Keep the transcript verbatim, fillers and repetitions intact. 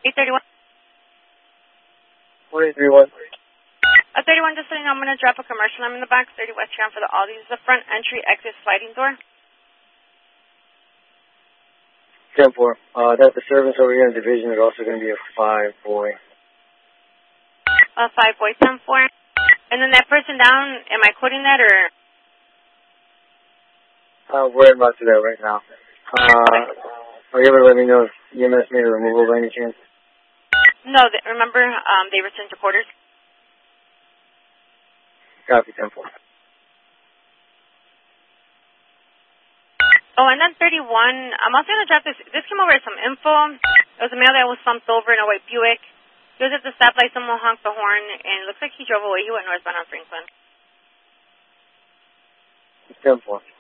eight thirty-one. forty thirty-one. Uh, thirty-one, just so you know, I'm going to drop a commercial. I'm in the box, thirty West Tram for the Aldi's. The front entry exit sliding door. ten four. Uh, that's the service over here in division. There's also going to be a five boy. Uh, five boy, ten four. And then that person down, am I quoting that or? Uh, we're about to that right now. Uh, are you able to let me know if E M S made a removal by any chance? No, they, remember, um, they returned to quarters. Copy, ten four. Oh, and then thirty-one, I'm also going to drop this. This came over as some info. It was a male that was slumped over in a white Buick. He was at the stoplight, someone honked the horn, and it looks like he drove away. He went northbound on Franklin. ten four.